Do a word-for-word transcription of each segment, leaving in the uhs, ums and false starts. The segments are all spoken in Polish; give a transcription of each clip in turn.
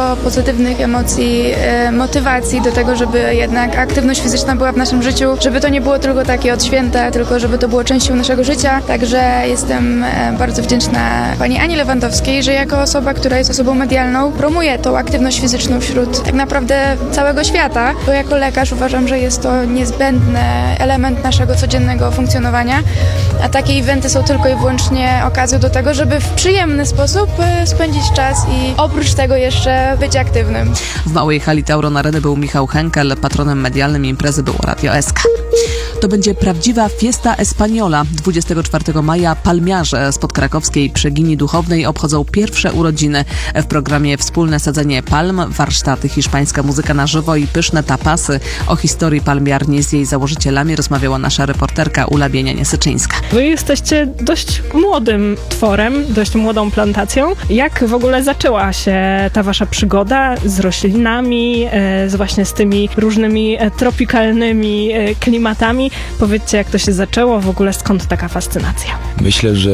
dużo pozytywnych emocji, e, motywacji do tego, żeby jednak aktywność fizyczna była w naszym życiu, żeby to nie było tylko takie od święta, tylko żeby to było częścią naszego życia. Także jestem e, bardzo wdzięczna pani Ani Lewandowskiej, że jako osoba, która jest osobą medialną, promuje tą aktywność fizyczną wśród tak naprawdę całego świata, bo jako lekarz uważam, że jest to niezbędny element naszego codziennego funkcjonowania, a takie eventy są tylko i wyłącznie okazją do tego, żeby w przyjemny sposób spędzić czas i oprócz tego jeszcze być aktywnym. W Małej Hali Tauron Areny był Michał Henkel, patronem medialnym imprezy było Radio S K. To będzie prawdziwa Fiesta Española. dwudziestego czwartego maja palmiarze z podkrakowskiej Przegini Duchownej obchodzą pierwsze urodziny. W programie wspólne sadzenie palm, warsztaty, hiszpańska muzyka na żywo i pyszne tapasy. O historii palmiarni z jej założycielami rozmawiała nasza reporterka Ula Bienianie-Syczyńska. Wy jesteście dość młodym tworem, dość młodą plantacją. Jak w ogóle zaczęła się ta wasza przygoda z roślinami, z właśnie z tymi różnymi tropikalnymi klimatami? Powiedzcie, jak to się zaczęło, w ogóle skąd taka fascynacja? Myślę, że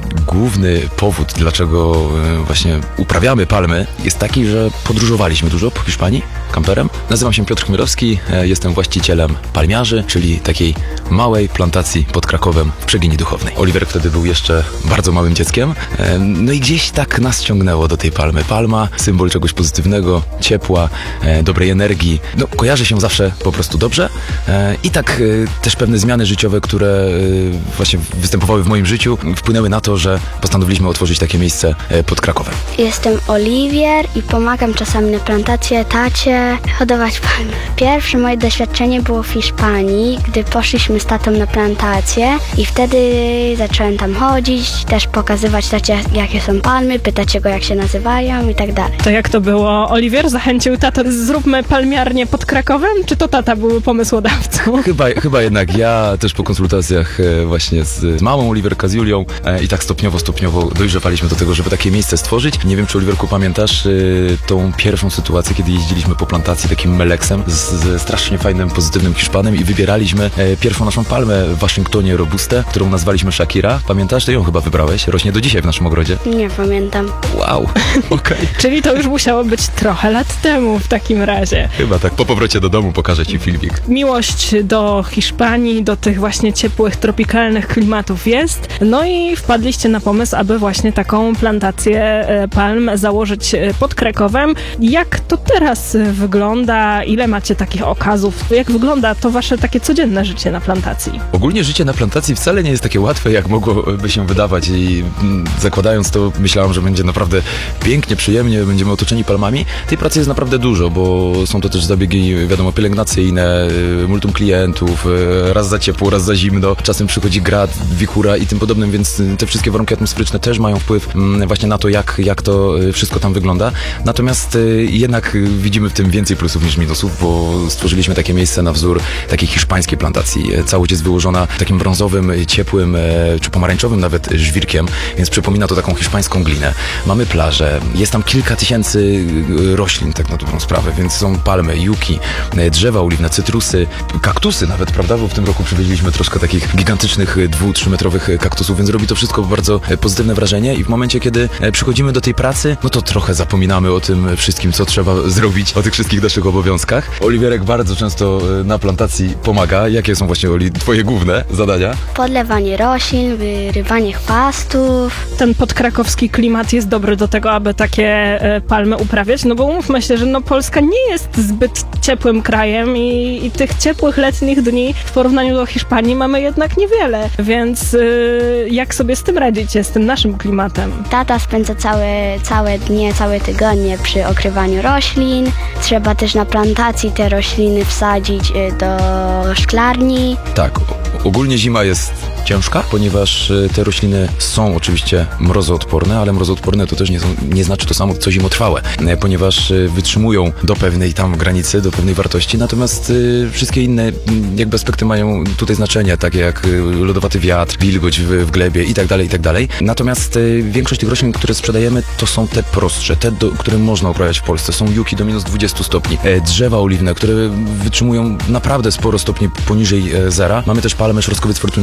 główny powód, dlaczego właśnie uprawiamy palmy, jest taki, że podróżowaliśmy dużo po Hiszpanii kamperem. Nazywam się Piotr Chmielowski, jestem właścicielem palmiarzy, czyli takiej małej plantacji pod Krakowem w Przegini Duchownej. Oliver wtedy był jeszcze bardzo małym dzieckiem, no i gdzieś tak nas ciągnęło do tej palmy. Palma, symbol czegoś pozytywnego, ciepła, dobrej energii. No, kojarzy się zawsze po prostu dobrze i tak też pewne zmiany życiowe, które właśnie występowały w moim życiu, wpłynęły na to, że postanowiliśmy otworzyć takie miejsce pod Krakowem. Jestem Oliwier i pomagam czasami na plantację tacie hodować palmy. Pierwsze moje doświadczenie było w Hiszpanii, gdy poszliśmy z tatą na plantację i wtedy zacząłem tam chodzić, też pokazywać tacie, jakie są palmy, pytać go, jak się nazywają i tak dalej. To jak to było? Oliwier zachęcił tatę, zróbmy palmiarnię pod Krakowem, czy to tata był pomysłodawcą? Chyba, chyba jednak ja, też po konsultacjach właśnie z mamą Oliwierka, z Julią i tak stopniowo, stopniowo dojrzewaliśmy do tego, żeby takie miejsce stworzyć. Nie wiem, czy Oliwierku pamiętasz tą pierwszą sytuację, kiedy jeździliśmy po plantacji takim Meleksem z, ze strasznie fajnym, pozytywnym Hiszpanem i wybieraliśmy pierwszą naszą palmę w Waszyngtonie Robustę, którą nazwaliśmy Shakira. Pamiętasz? Ty ją chyba wybrałeś. Rośnie do dzisiaj w naszym ogrodzie. Nie pamiętam. Wow, okej. Okay. Czyli to już musiało być trochę lat temu w takim razie. Chyba tak. Po powrocie do domu pokażę ci filmik. Miłość do Hiszpanii, do tych właśnie ciepłych, tropikalnych klimatów jest. No i wpadliście na pomysł, aby właśnie taką plantację palm założyć pod Krakowem. Jak to teraz wygląda? Ile macie takich okazów? Jak wygląda to wasze takie codzienne życie na plantacji? Ogólnie życie na plantacji wcale nie jest takie łatwe, jak mogłoby się wydawać i mm, zakładając to, myślałam, że będzie naprawdę pięknie, przyjemnie, będziemy otoczeni palmami. Tej pracy jest naprawdę dużo, bo są to też zabiegi, wiadomo, pielęgnacyjne, multum klientów, raz za ciepło, raz za zimno, czasem przychodzi grad, wichura i tym podobnym, więc te wszystkie warunki atmosferyczne też mają wpływ mm, właśnie na to, jak, jak to wszystko tam wygląda. Natomiast y, jednak widzimy w tym więcej plusów niż minusów, bo stworzyliśmy takie miejsce na wzór takiej hiszpańskiej plantacji. Całość jest wyłożona takim brązowym, ciepłym czy pomarańczowym nawet żwirkiem, więc przypomina to taką hiszpańską glinę. Mamy plażę, jest tam kilka tysięcy roślin, tak na dobrą sprawę, więc są palmy, juki, drzewa oliwne, cytrusy, kaktusy nawet, prawda, bo w tym roku przywieźliśmy troszkę takich gigantycznych, dwu, trzymetrowych kaktusów, więc robi to wszystko bardzo pozytywne wrażenie i w momencie, kiedy przychodzimy do tej pracy, no to trochę zapominamy o tym wszystkim, co trzeba zrobić, o tych wszystkich naszych obowiązkach. Oliwierek bardzo często na plantacji pomaga. Jakie są właśnie, Oli, twoje główne zadania? Podlewanie roślin, wyrywanie chwastów. Ten podkrakowski klimat jest dobry do tego, aby takie e, palmy uprawiać, no bo umówmy się, że no Polska nie jest zbyt ciepłym krajem i, i tych ciepłych letnich dni w porównaniu do Hiszpanii mamy jednak niewiele, więc e, jak sobie z tym radzicie, z tym naszym klimatem? Tata spędza całe, całe dnie, całe tygodnie przy okrywaniu roślin. Trzeba też na plantacji te rośliny wsadzić do szklarni. Tak, ogólnie zima jest ciężka, ponieważ te rośliny są oczywiście mrozoodporne, ale mrozoodporne to też nie, są, nie znaczy to samo co zimotrwałe, ponieważ wytrzymują do pewnej tam granicy, do pewnej wartości, natomiast wszystkie inne jakby aspekty mają tutaj znaczenie, takie jak lodowaty wiatr, wilgoć w, w glebie i tak dalej, i tak dalej. Natomiast większość tych roślin, które sprzedajemy, to są te prostsze, te, do, które można uprawiać w Polsce. Są juki do minus dwudziestu stopni, drzewa oliwne, które wytrzymują naprawdę sporo stopni poniżej zera. Mamy też palmę szorstkowiec fortunnego, najbardziej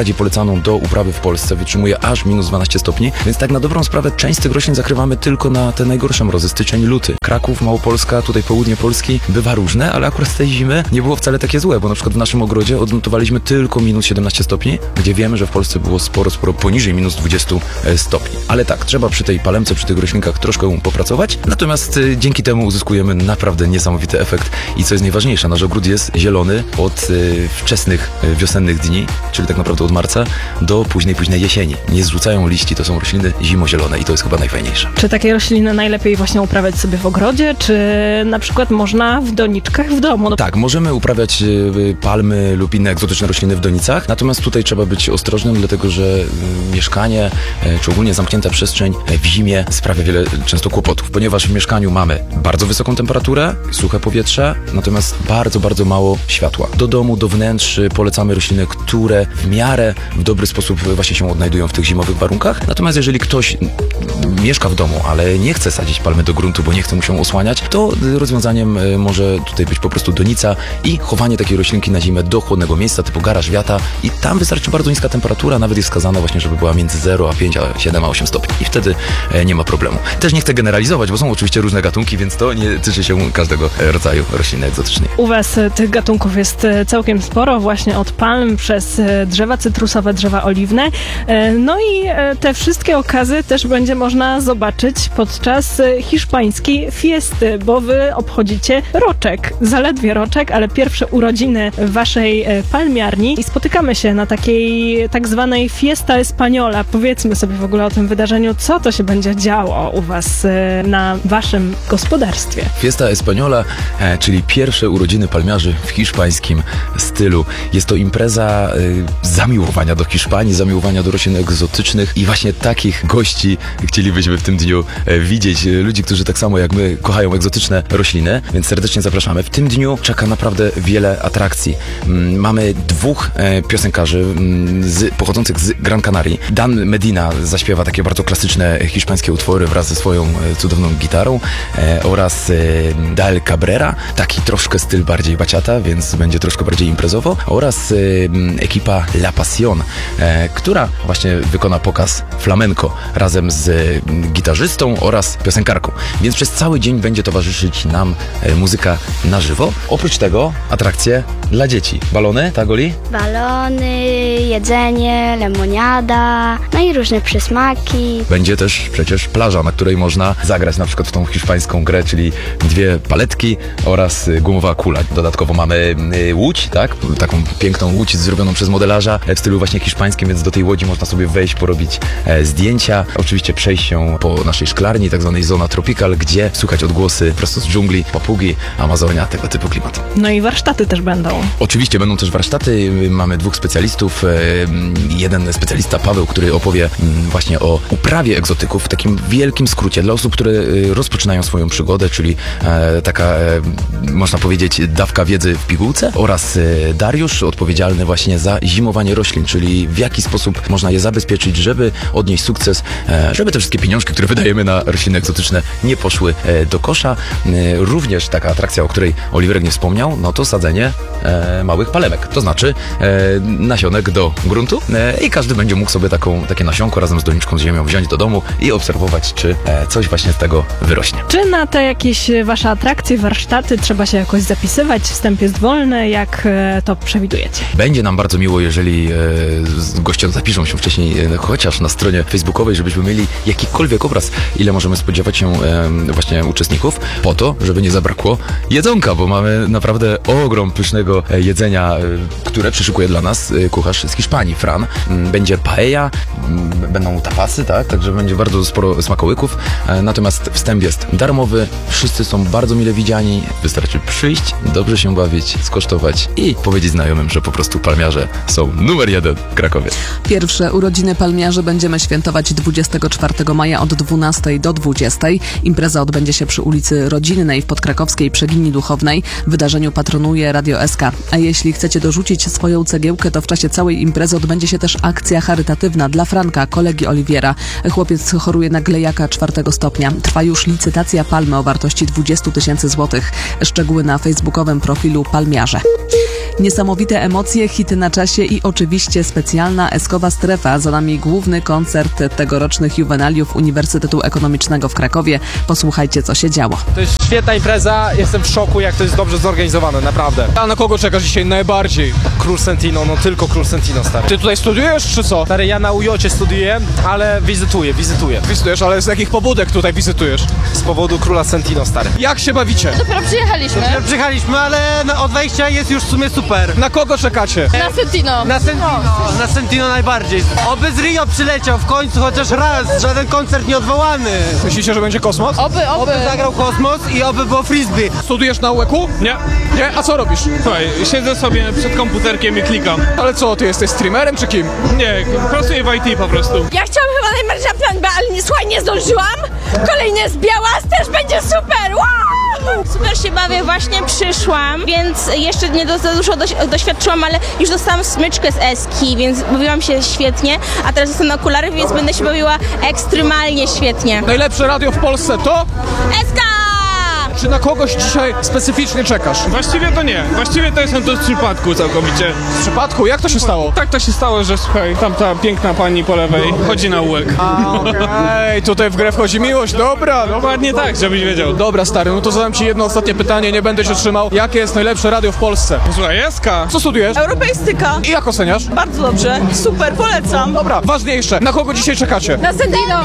najbardziej polecaną do uprawy w Polsce. Wytrzymuje aż minus dwanaście stopni, więc tak na dobrą sprawę część z tych roślin zakrywamy tylko na te najgorsze mrozy, styczeń, luty. Kraków, Małopolska, tutaj południe Polski bywa różne, ale akurat tej zimy nie było wcale takie złe, bo na przykład w naszym ogrodzie odnotowaliśmy tylko minus siedemnaście stopni, gdzie wiemy, że w Polsce było sporo, sporo poniżej minus dwadzieścia stopni. Ale tak, trzeba przy tej palemce, przy tych roślinkach troszkę popracować, natomiast y, dzięki temu uzyskujemy naprawdę niesamowity efekt i co jest najważniejsze, nasz ogród jest zielony od y, wczesnych y, wiosennych dni, czyli tak naprawdę od marca do późnej, późnej jesieni. Nie zrzucają liści, to są rośliny zimozielone i to jest chyba najfajniejsze. Czy takie rośliny najlepiej właśnie uprawiać sobie w ogrodzie, czy na przykład można w doniczkach w domu? No, Tak, możemy uprawiać y, palmy lub inne egzotyczne rośliny w donicach, natomiast tutaj trzeba być ostrożnym, dlatego że y, mieszkanie, y, czy ogólnie zamknięta przestrzeń y, w zimie sprawia wiele często kłopotów, ponieważ w mieszkaniu mamy bardzo wysoką temperaturę, suche powietrze, natomiast bardzo, bardzo mało światła. Do domu, do wnętrz y, polecamy rośliny, które w miarę w dobry sposób właśnie się odnajdują w tych zimowych warunkach. Natomiast jeżeli ktoś mieszka w domu, ale nie chce sadzić palmy do gruntu, bo nie chce mu się osłaniać, to rozwiązaniem y, może tutaj być po prostu donica i chowanie takiej roślinki na zimę do chłodnego miejsca, typu garaż, wiata i tam wystarczy bardzo niska temperatura, nawet jest wskazana właśnie, żeby była między zero a pięć, a siedem a osiem stopni i wtedy e, nie ma problemu. Też nie chcę generalizować, bo są oczywiście różne gatunki, więc to nie tyczy się każdego e, rodzaju rośliny egzotycznej. u was e, tych gatunków jest e, całkiem sporo, właśnie od palm przez e, drzewa cytrusowe, drzewa oliwne. E, no i e, te wszystkie okazy też będzie można zobaczyć podczas e, hiszpańskiej fiesty, bo wy obchodzicie roczek, zaledwie roczek, ale pierwsze urodziny waszej e, palmiarni i spotykamy się na takiej tak zwanej Fiesta Española. Powiedzmy sobie w ogóle o tym wydarzeniu, co to się będzie działo u was e, na waszym gospodarstwie. Fiesta Española, e, czyli pierwsze urodziny palmiarzy w hiszpańskim stylu. Jest to impreza e, zamiłowania do Hiszpanii, zamiłowania do roślin egzotycznych i właśnie takich gości chcielibyśmy w tym dniu e, widzieć. E, ludzi, którzy tak samo jak my kochają egzotyczne rośliny, więc serdecznie zapraszamy. W tym dniu czeka naprawdę wiele atrakcji. Mm, mamy dwóch e, piosenkarzy mm, z, pochodzących z Gran Canarii. Dan Medina zaśpiewa takie bardzo klasyczne hiszpańskie utwory wraz ze swoją e, cudowną gitarą e, oraz e, Dal Cabrera, taki troszkę styl bardziej baciata, więc będzie troszkę bardziej imprezowo, oraz e, ekipa La Pasión, e, która właśnie wykona pokaz flamenco razem z e, gitarzystą oraz piosenkarką. Więc przez cały dzień będzie towarzyszyć nam e, muzyka na żywo. Oprócz tego atrakcje dla dzieci. Balony, tak Oli? Balony, jedzenie, lemoniada, no i różne przysmaki. Będzie też przecież plaża, na której można zagrać na przykład w tą hiszpańską grę, czyli dwie paletki oraz y, gumowa kula. Dodatkowo mamy y, łódź, tak? Taką piękną łódź zrobioną przez modelarza w stylu właśnie hiszpańskim, więc do tej łodzi można sobie wejść, porobić e, zdjęcia. Oczywiście przejść się po naszej szklarni, tak zwanej Zona Tropical, gdzie słychać odgłosy prosto z dżungli, papugi, Amazonia, tego typu klimatu. No i warsztaty też będą. Oczywiście będą też warsztaty, mamy dwóch specjalistów, e, jeden specjalista Paweł, który opowie mm, właśnie o uprawie egzotyków w takim wielkim skrócie dla osób, które e, rozpoczynają swoją przygodę, czyli e, taka, e, można powiedzieć, dawka wiedzy w pigułce, oraz e, Dariusz, odpowiedzialny właśnie za zimowanie roślin, czyli w jaki sposób można je zabezpieczyć, żeby odnieść sukces, e, żeby te wszystkie pieniążki, które wydajemy na rośliny egzotyczne, nie poszły e, do kosza. E, również taka atrakcja, o której Oliwerek nie wspomniał, no to sadzenie e, małych palemek, to znaczy e, nasionek do gruntu e, i każdy będzie mógł sobie taką, takie nasionko razem z doniczką z ziemią wziąć do domu i obserwować, czy e, coś właśnie z tego wyrośnie. Czy na te jakieś wasze atrakcje, warsztaty trzeba się jakoś zapisywać? Wstęp jest wolny, jak e, to przewidujecie? Będzie nam bardzo miło, jeżeli e, goście zapiszą się wcześniej, e, chociaż na stronie facebookowej, żebyśmy mieli jakikolwiek obraz, ile możemy spodziewać się e, właśnie uczestników, po to, żeby nie zabrakło jedzonka, bo mamy naprawdę ogrom pysznego e, jedzenia, e, które przyszykuje dla nas e, kucharz z Hiszpanii, Fran. M, Będzie paella, m, będą tapasy, tak? Także będzie bardzo sporo smakołyków, e, natomiast wstęp jest darmowy, wszyscy są bardzo mile widziani, wystarczy przyjść, dobrze się bawić, skosztować i powiedzieć znajomym, że po prostu palmiarze są numer jeden w Krakowie. Pierwsze urodziny palmiarzy będziemy świętować dwudziestego czwartego maja od dwunastej do dwudziestej. Impreza odbędzie się przy ulicy Rodzinnej w podkrakowskiej Przegini Duchownej. Wydarzeniu patronuje Radio S K. A jeśli chcecie dorzucić swoją cegiełkę, to w czasie całej imprezy odbędzie się też akcja charytatywna dla Franka, kolegi Oliwiera. Chłopiec choruje na glejaka czwartego stopnia. Trwa już licytacja palmy o wartości dwadzieścia tysięcy złotych. Szczegóły na facebookowym profilu Palmiarze. Niesamowite emocje, hity na czasie i oczywiście Wiście specjalna Eskowa Strefa. Za nami główny koncert tegorocznych juwenaliów Uniwersytetu Ekonomicznego w Krakowie. Posłuchajcie, co się działo. To jest świetna impreza, jestem w szoku, jak to jest dobrze zorganizowane, naprawdę. A na kogo czekasz dzisiaj najbardziej? Król Sentino, no tylko Król Sentino, stary. Ty tutaj studiujesz, czy co? Stary, ja na U J-cie studiuję, ale wizytuję, wizytuję. Wizytujesz, ale z jakich pobudek tutaj wizytujesz? Z powodu Króla Sentino, stary. Jak się bawicie? Dopiero przyjechaliśmy. Przyjechaliśmy, ale od wejścia jest już w sumie super. Na kogo czekacie? Na Sentino. Na Sentino, na Sentino najbardziej. Oby z Rio przyleciał w końcu chociaż raz, żaden koncert nieodwołany. Myślicie, że będzie kosmos? Oby, oby. Oby zagrał Kosmos i oby było frisbee. Studujesz na U E K U? Nie, Nie? A co robisz? słuchaj, siedzę sobie przed komputerkiem i klikam. Ale co, ty jesteś streamerem czy kim? Nie, pracuję w I T po prostu. Ja chciałam chyba najbardziej na plan B, ale nie, słuchaj, nie zdążyłam. Kolejny jest Białas, też będzie super. Wow! Super się bawię, właśnie przyszłam, więc jeszcze nie do, za dużo doś- doświadczyłam, ale już dostałam smyczkę z Eski, więc bawiłam się świetnie, a teraz jestem na okulary, więc będę się bawiła ekstremalnie świetnie. Najlepsze radio w Polsce to? Eska! Czy na kogoś dzisiaj specyficznie czekasz? Właściwie to nie, właściwie to jestem tu z przypadku całkowicie. W przypadku, jak to się stało? Tak to się stało, że słuchaj, tamta piękna pani po lewej chodzi na U E K. Ej, tutaj w grę wchodzi miłość, dobra, no. Dokładnie tak, żebyś wiedział. Dobra, stary, no to zadam ci jedno ostatnie pytanie, nie będę się trzymał. Jakie jest najlepsze radio w Polsce? Słuchaj, Eska. Co studujesz? Europeistyka. I jak oceniasz? Bardzo dobrze. Super, polecam. Dobra, ważniejsze, na kogo dzisiaj czekacie? Na Sentino.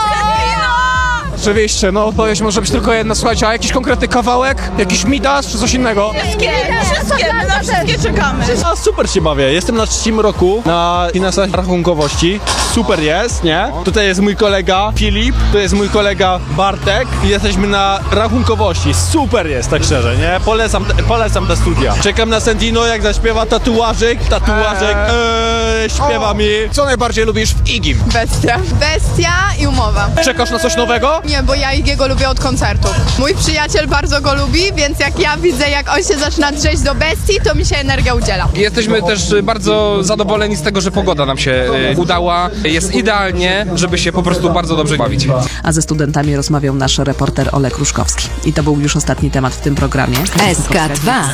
Oczywiście, no odpowiedź może być tylko jedna, słuchajcie, a jakiś konkretny kawałek? Jakiś Midas czy coś innego? Wszystkie, wszystkie, my na wszystkie czekamy. A super się bawię, jestem na trzecim roku na finansach rachunkowości. Super jest, nie? Tutaj jest mój kolega Filip, tu jest mój kolega Bartek i jesteśmy na rachunkowości. Super jest, tak szczerze, nie? Polecam, te- polecam te studia. Czekam na Sentino, jak zaśpiewa tatuażyk, tatuażyk eee, śpiewa mi. Co najbardziej lubisz w Igim? Bestia. Bestia i umowa. Czekasz na coś nowego? Nie, bo ja Igiego lubię od koncertów. Mój przyjaciel bardzo go lubi, więc jak ja widzę, jak on się zaczyna drzeć do bestii, to mi się energia udziela. Jesteśmy też bardzo zadowoleni z tego, że pogoda nam się e, udała. Jest idealnie, żeby się po prostu bardzo dobrze bawić. A ze studentami rozmawiał nasz reporter Olek Ruszkowski. I to był już ostatni temat w tym programie. S K dwa.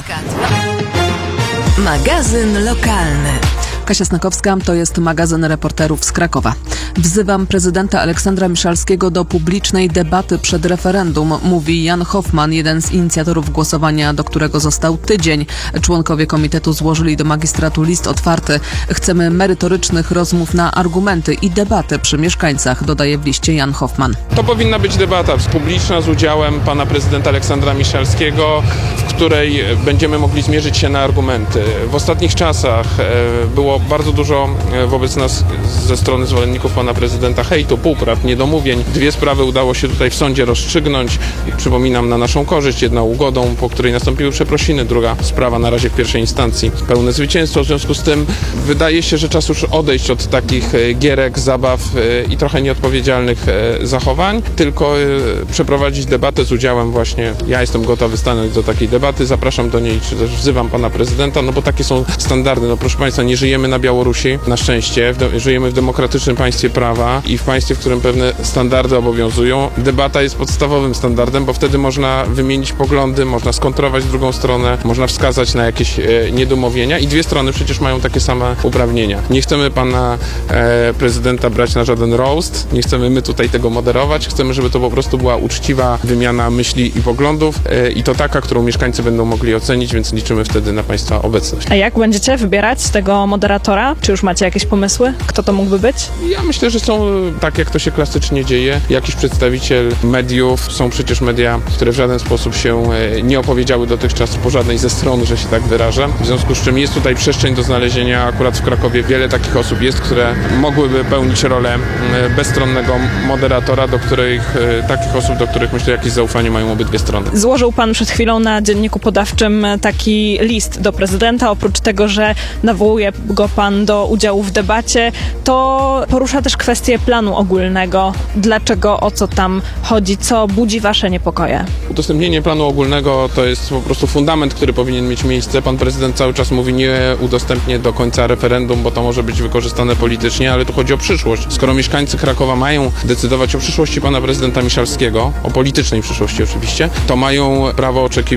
Magazyn lokalny. Kasia Snakowska, to jest magazyn reporterów z Krakowa. Wzywam prezydenta Aleksandra Miszalskiego do publicznej debaty przed referendum, mówi Jan Hoffman, jeden z inicjatorów głosowania, do którego został tydzień. Członkowie komitetu złożyli do magistratu list otwarty. Chcemy merytorycznych rozmów na argumenty i debaty przy mieszkańcach, dodaje w liście Jan Hoffman. To powinna być debata publiczna z udziałem pana prezydenta Aleksandra Miszalskiego, w której będziemy mogli zmierzyć się na argumenty. W ostatnich czasach e, było bardzo dużo e, wobec nas ze strony zwolenników pana prezydenta hejtu, półprawd, niedomówień. Dwie sprawy udało się tutaj w sądzie rozstrzygnąć. Przypominam, na naszą korzyść. Jedna ugodą, po której nastąpiły przeprosiny, druga sprawa na razie w pierwszej instancji pełne zwycięstwo. W związku z tym wydaje się, że czas już odejść od takich e, gierek, zabaw e, i trochę nieodpowiedzialnych e, zachowań, tylko e, przeprowadzić debatę z udziałem właśnie, ja jestem gotowy stanąć do takiej debaty, zapraszam do niej, czy też wzywam pana prezydenta, no bo takie są standardy. No proszę państwa, nie żyjemy na Białorusi, na szczęście, w de- żyjemy w demokratycznym państwie prawa i w państwie, w którym pewne standardy obowiązują. Debata jest podstawowym standardem, bo wtedy można wymienić poglądy, można skontrować drugą stronę, można wskazać na jakieś e, niedomówienia i dwie strony przecież mają takie same uprawnienia. Nie chcemy pana e, prezydenta brać na żaden roast, nie chcemy my tutaj tego moderować, chcemy, żeby to po prostu była uczciwa wymiana myśli i poglądów e, i to taka, którą mieszkańcy będą mogli ocenić, więc liczymy wtedy na państwa obecność. A jak będziecie wybierać tego moderatora? Czy już macie jakieś pomysły? Kto to mógłby być? Ja myślę, że są, tak jak to się klasycznie dzieje, jakiś przedstawiciel mediów. Są przecież media, które w żaden sposób się e, nie opowiedziały dotychczas po żadnej ze stron, że się tak wyrażę. W związku z czym jest tutaj przestrzeń do znalezienia. Akurat w Krakowie wiele takich osób jest, które mogłyby pełnić rolę e, bezstronnego moderatora, do których, e, takich osób, do których myślę jakieś zaufanie mają obydwie strony. Złożył pan przed chwilą na Dzienniku Podawczym taki list do prezydenta. Oprócz tego, że nawołuje go pan do udziału w debacie, to porusza też kwestię planu ogólnego. Dlaczego, o co tam chodzi, co budzi wasze niepokoje? Udostępnienie planu ogólnego to jest po prostu fundament, który powinien mieć miejsce. Pan prezydent cały czas mówi, nie udostępnię do końca referendum, bo to może być wykorzystane politycznie, ale tu chodzi o przyszłość. Skoro mieszkańcy Krakowa mają decydować o przyszłości pana prezydenta Miszalskiego, o politycznej przyszłości oczywiście, to mają prawo oczekiwać,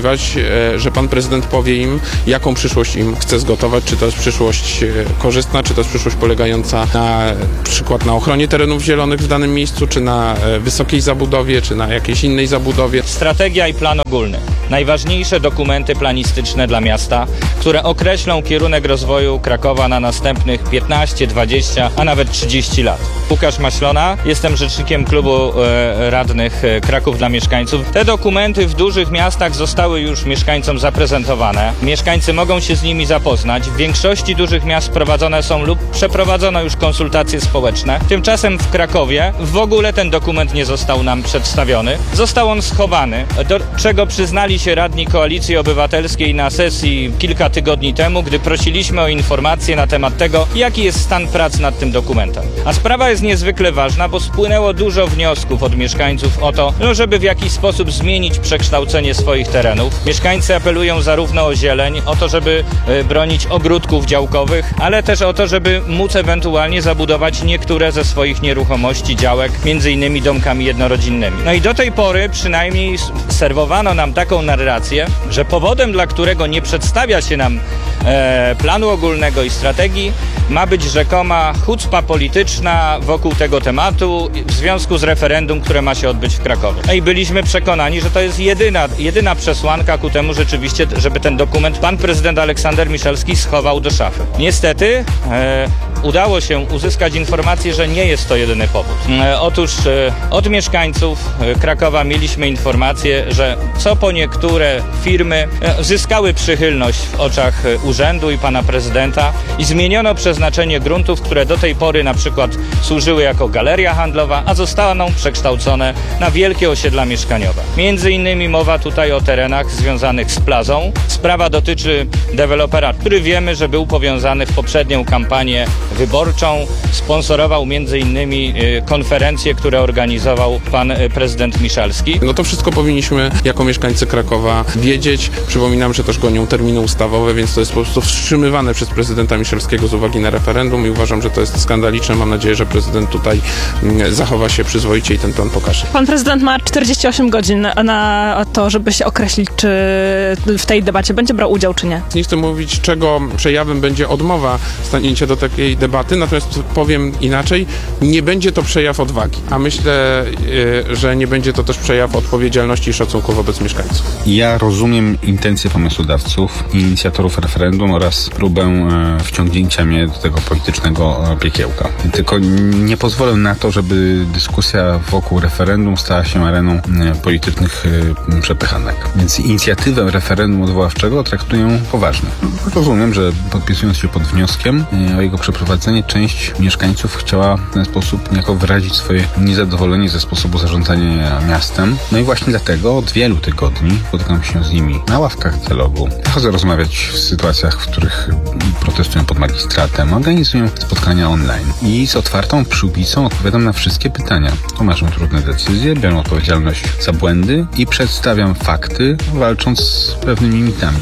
e, że pan prezydent powie im, jaką przyszłość im chce zgotować, czy to jest przyszłość e, korzystna, czy to jest przyszłość polegająca na przykład na ochronie terenów zielonych w danym miejscu, czy na e, wysokiej zabudowie, czy na jakiejś innej zabudowie. Strategia i plan ogólny. Najważniejsze dokumenty planistyczne dla miasta, które określą kierunek rozwoju Krakowa na następnych piętnaście, dwadzieścia, a nawet trzydzieści lat. Łukasz Maślona, jestem rzecznikiem klubu e, radnych e, Kraków dla mieszkańców. Te dokumenty w dużych miastach zostały już mieszkańcom zaprezentowane. Mieszkańcy mogą się z nimi zapoznać. W większości dużych miast prowadzone są lub przeprowadzono już konsultacje społeczne. Tymczasem w Krakowie w ogóle ten dokument nie został nam przedstawiony. Został on schowany, do czego przyznali się radni Koalicji Obywatelskiej na sesji kilka tygodni temu, gdy prosiliśmy o informacje na temat tego, jaki jest stan prac nad tym dokumentem. A sprawa jest niezwykle ważna, bo spłynęło dużo wniosków od mieszkańców o to, no żeby w jakiś sposób zmienić przekształcenie swoich terenów. Mieszkańcy apelują zarówno o zieleń, o to, żeby y, bronić ogródków działkowych, ale też o to, żeby móc ewentualnie zabudować niektóre ze swoich nieruchomości, działek, między innymi domkami jednorodzinnymi. No i do tej pory przynajmniej serwowano nam taką narrację, że powodem, dla którego nie przedstawia się nam e, planu ogólnego i strategii, ma być rzekoma hucpa polityczna wokół tego tematu w związku z referendum, które ma się odbyć w Krakowie. No i byliśmy przekonani, że to jest jedyna, jedyna przesłanka ku temu rzeczywiście, żeby ten dokument pan prezydent Aleksander Miszalski schował do szafy. Niestety e, udało się uzyskać informację, że nie jest to jedyny powód. E, otóż e, od mieszkańców e, Krakowa mieliśmy informację, że co po niektóre firmy e, zyskały przychylność w oczach e, urzędu i pana prezydenta i zmieniono przeznaczenie gruntów, które do tej pory na przykład służyły jako galeria handlowa, a zostaną przekształcone na wielkie osiedla mieszkaniowe. Między innymi mowa tutaj o terenach związanych z plazą. Sprawa dotyczy dewelopera, który wiemy, że był powiązany w poprzednią kampanię wyborczą, sponsorował między innymi konferencje, które organizował pan prezydent Miszalski. No to wszystko powinniśmy jako mieszkańcy Krakowa wiedzieć. Przypominam, że też gonią terminy ustawowe, więc to jest po prostu wstrzymywane przez prezydenta Miszalskiego z uwagi na referendum i uważam, że to jest skandaliczne. Mam nadzieję, że prezydent tutaj zachowa się przyzwoicie i ten plan pokaże. Pan prezydent ma czterdzieści osiem godzin na to, żeby się określić, czy w tej debacie będzie brał udział, czy nie. Nie chcę mówić, czego przejawem będzie odmowa stanięcia do takiej debaty, natomiast powiem inaczej, nie będzie to przejaw odwagi, a myślę, że nie będzie to też przejaw odpowiedzialności i szacunku wobec mieszkańców. Ja rozumiem intencje pomysłodawców, inicjatorów referendum oraz próbę wciągnięcia mnie do tego politycznego piekiełka. Tylko nie pozwolę na to, żeby dyskusja wokół referendum stała się areną politycznych przepychanek. Więc inicjatywę referendum odwoławczego traktuję poważnie. Rozumiem, że podpisując się pod wnioskiem o jego przeprowadzenie, część mieszkańców chciała w ten sposób niejako wyrazić swoje niezadowolenie ze sposobu zarządzania miastem. No i właśnie dlatego od wielu tygodni spotykam się z nimi na ławkach dialogu. Chodzę rozmawiać w sytuacjach, w których protestują pod magistratem, organizują spotkania online i z otwartą przyłbicą odpowiadam na wszystkie pytania. Tłumaczę trudne decyzje, biorę odpowiedzialność za błędy i przedstawiam fakty, walcząc z pewnymi mitami.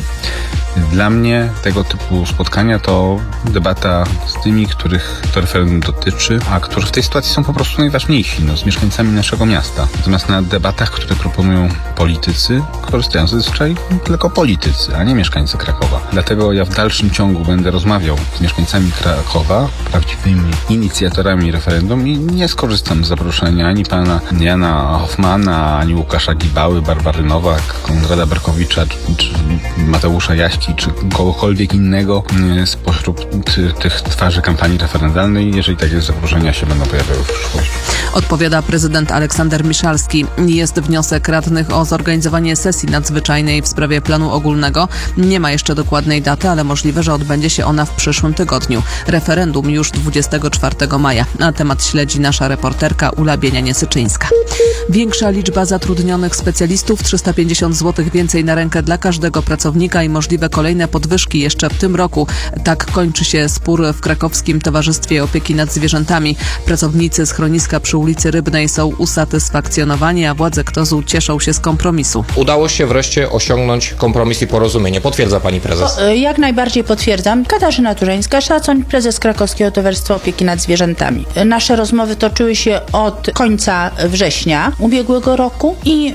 Dla mnie tego typu spotkania to debata z tymi, których to referendum dotyczy, a którzy w tej sytuacji są po prostu najważniejsi, no, z mieszkańcami naszego miasta. Natomiast na debatach, które proponują politycy, korzystają zazwyczaj tylko politycy, a nie mieszkańcy Krakowa. Dlatego ja w dalszym ciągu będę rozmawiał z mieszkańcami Krakowa, prawdziwymi inicjatorami referendum i nie skorzystam z zaproszenia ani pana Jana Hoffmana, ani Łukasza Gibały, Barbary Nowak, Konrada Berkowicza, czy, czy Mateusza Jaśki, czy kogokolwiek innego spośród tych twarzy kampanii referendalnej, jeżeli takie zagrożenia się będą pojawiały w przyszłości. Odpowiada prezydent Aleksander Miszalski. Jest wniosek radnych o zorganizowanie sesji nadzwyczajnej w sprawie planu ogólnego. Nie ma jeszcze dokładnej daty, ale możliwe, że odbędzie się ona w przyszłym tygodniu. Referendum już dwudziestego czwartego maja. Na temat śledzi nasza reporterka Ula Bienianie-Syczyńska. Większa liczba zatrudnionych specjalistów, trzysta pięćdziesiąt złotych więcej na rękę dla każdego pracownika i możliwe kolejne podwyżki jeszcze w tym roku. Tak kończy się spór w Krakowskim Towarzystwie Opieki nad Zwierzętami. Pracownicy schroniska przy ulicy Rybnej są usatysfakcjonowani, a władze K T O Z-u cieszą się z kompromisu. Udało się wreszcie osiągnąć kompromis i porozumienie. Potwierdza pani prezes? O, jak najbardziej potwierdzam. Katarzyna Turzyńska-Szacoń, prezes Krakowskiego Towarzystwa Opieki nad Zwierzętami. Nasze rozmowy toczyły się od końca września ubiegłego roku i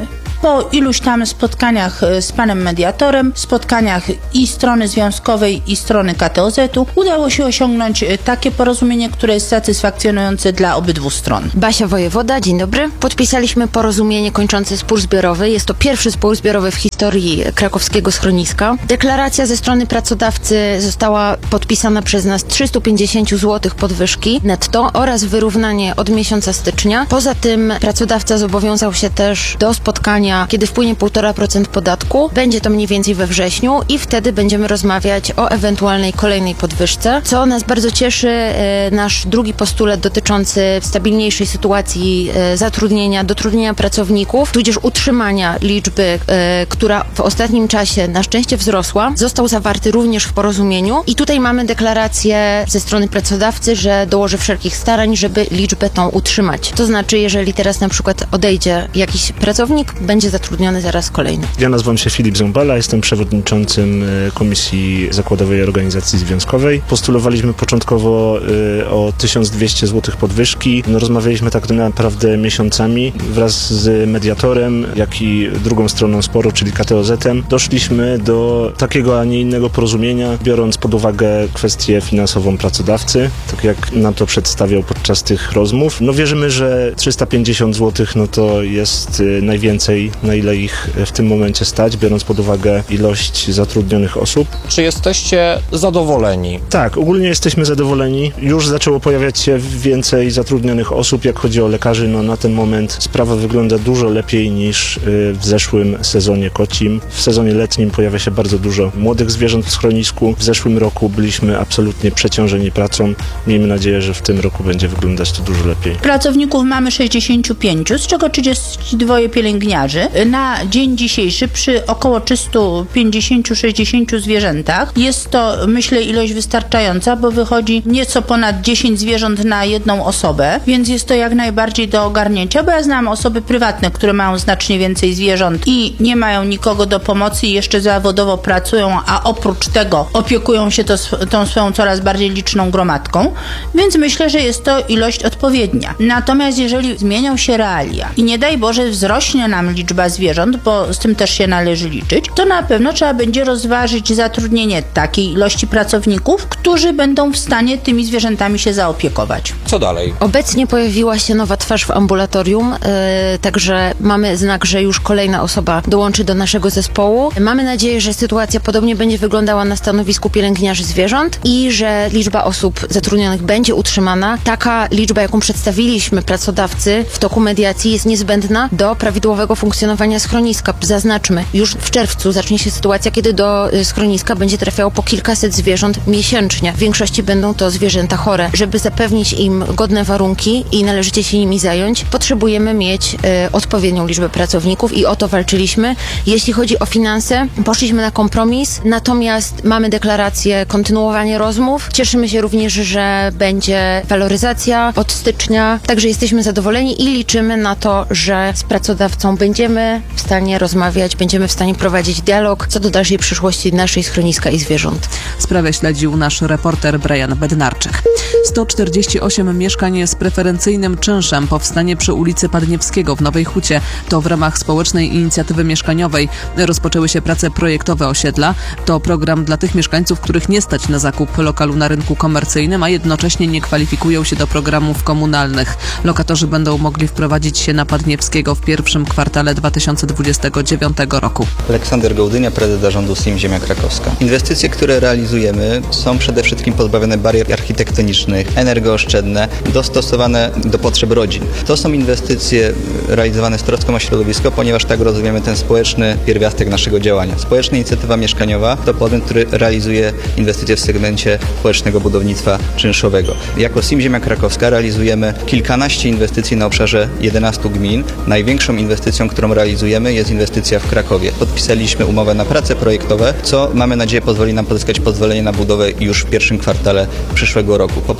Po iluś tam spotkaniach z panem mediatorem, spotkaniach i strony związkowej, i strony K T O Z-u udało się osiągnąć takie porozumienie, które jest satysfakcjonujące dla obydwu stron. Basia Wojewoda, dzień dobry. Podpisaliśmy porozumienie kończące spór zbiorowy. Jest to pierwszy spór zbiorowy w historii krakowskiego schroniska. Deklaracja ze strony pracodawcy została podpisana przez nas trzysta pięćdziesiąt złotych podwyżki netto oraz wyrównanie od miesiąca stycznia. Poza tym pracodawca zobowiązał się też do spotkania, kiedy wpłynie półtora procent podatku. Będzie to mniej więcej we wrześniu i wtedy będziemy rozmawiać o ewentualnej kolejnej podwyżce. Co nas bardzo cieszy, nasz drugi postulat dotyczący stabilniejszej sytuacji zatrudnienia, dotrudnienia pracowników, tudzież utrzymania liczby, która w ostatnim czasie na szczęście wzrosła, został zawarty również w porozumieniu i tutaj mamy deklarację ze strony pracodawcy, że dołoży wszelkich starań, żeby liczbę tą utrzymać. To znaczy, jeżeli teraz na przykład odejdzie jakiś pracownik, będzie zatrudniony zaraz kolejny. Ja nazywam się Filip Ząbala, jestem przewodniczącym Komisji Zakładowej Organizacji Związkowej. Postulowaliśmy początkowo y, o tysiąc dwieście złotych podwyżki. No, rozmawialiśmy tak naprawdę miesiącami wraz z mediatorem, jak i drugą stroną sporu, czyli K T O Z-em. Doszliśmy do takiego, a nie innego porozumienia, biorąc pod uwagę kwestię finansową pracodawcy, tak jak nam to przedstawiał podczas tych rozmów. No wierzymy, że trzysta pięćdziesiąt złotych no to jest y, najwięcej, na ile ich w tym momencie stać, biorąc pod uwagę ilość zatrudnionych osób. Czy jesteście zadowoleni? Tak, ogólnie jesteśmy zadowoleni. Już zaczęło pojawiać się więcej zatrudnionych osób, jak chodzi o lekarzy. No na ten moment sprawa wygląda dużo lepiej niż w zeszłym sezonie kocim. W sezonie letnim pojawia się bardzo dużo młodych zwierząt w schronisku. W zeszłym roku byliśmy absolutnie przeciążeni pracą. Miejmy nadzieję, że w tym roku będzie wyglądać to dużo lepiej. Pracowników mamy sześćdziesiąt pięć, z czego trzydzieści dwa pielęgniarzy. Na dzień dzisiejszy przy około trzysta pięćdziesiąt do sześćdziesięciu zwierzętach jest to, myślę, ilość wystarczająca, bo wychodzi nieco ponad dziesięć zwierząt na jedną osobę, więc jest to jak najbardziej do ogarnięcia, bo ja znam osoby prywatne, które mają znacznie więcej zwierząt i nie mają nikogo do pomocy i jeszcze zawodowo pracują, a oprócz tego opiekują się to, tą swoją coraz bardziej liczną gromadką, więc myślę, że jest to ilość odpowiednia. Natomiast jeżeli zmienią się realia i nie daj Boże wzrośnie nam liczba zwierząt, bo z tym też się należy liczyć, to na pewno trzeba będzie rozważyć zatrudnienie takiej ilości pracowników, którzy będą w stanie tymi zwierzętami się zaopiekować. Co dalej? Obecnie pojawiła się nowa twarz w ambulatorium, yy, także mamy znak, że już kolejna osoba dołączy do naszego zespołu. Mamy nadzieję, że sytuacja podobnie będzie wyglądała na stanowisku pielęgniarzy zwierząt i że liczba osób zatrudnionych będzie utrzymana. Taka liczba, jaką przedstawiliśmy pracodawcy w toku mediacji, jest niezbędna do prawidłowego funkcjonowania schroniska. Zaznaczmy, już w czerwcu zacznie się sytuacja, kiedy do schroniska będzie trafiało po kilkaset zwierząt miesięcznie. W większości będą to zwierzęta chore. Żeby zapewnić im godne warunki i należycie się nimi zająć, potrzebujemy mieć y, odpowiednią liczbę pracowników i o to walczyliśmy. Jeśli chodzi o finanse, poszliśmy na kompromis, natomiast mamy deklarację kontynuowania rozmów. Cieszymy się również, że będzie waloryzacja od stycznia, także jesteśmy zadowoleni i liczymy na to, że z pracodawcą będziemy w stanie rozmawiać, będziemy w stanie prowadzić dialog co do dalszej przyszłości naszej schroniska i zwierząt. Sprawę śledził nasz reporter Brian Bednarczyk. sto czterdzieści osiem mieszkań z preferencyjnym czynszem powstanie przy ulicy Padniewskiego w Nowej Hucie. To w ramach społecznej inicjatywy mieszkaniowej. Rozpoczęły się prace projektowe osiedla. To program dla tych mieszkańców, których nie stać na zakup lokalu na rynku komercyjnym, a jednocześnie nie kwalifikują się do programów komunalnych. Lokatorzy będą mogli wprowadzić się na Padniewskiego w pierwszym kwartale dwa tysiące dwudziestego dziewiątego roku. Aleksander Gołdynia, prezes zarządu S I M Ziemia Krakowska. Inwestycje, które realizujemy, są przede wszystkim pozbawione barier architektonicznych, energooszczędne, dostosowane do potrzeb rodzin. To są inwestycje realizowane z troską o środowisko, ponieważ tak rozumiemy ten społeczny pierwiastek naszego działania. Społeczna inicjatywa mieszkaniowa to podmiot, który realizuje inwestycje w segmencie społecznego budownictwa czynszowego. Jako S I M Ziemia Krakowska realizujemy kilkanaście inwestycji na obszarze jedenastu gmin. Największą inwestycją, którą realizujemy, jest inwestycja w Krakowie. Podpisaliśmy umowę na prace projektowe, co mamy nadzieję pozwoli nam pozyskać pozwolenie na budowę już w pierwszym kwartale przyszłego roku. Po